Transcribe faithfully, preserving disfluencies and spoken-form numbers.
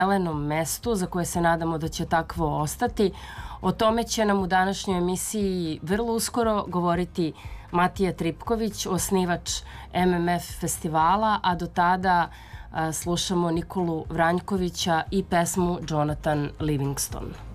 zelenom mestu za koje se nadamo da će takvo ostati. O tome će nam u današnjoj emisiji vrlo uskoro govoriti Matija Tripković, osnivač M M F festivala, a do tada a, slušamo Nikolu Vranjkovića i pesmu Jonathan Livingston.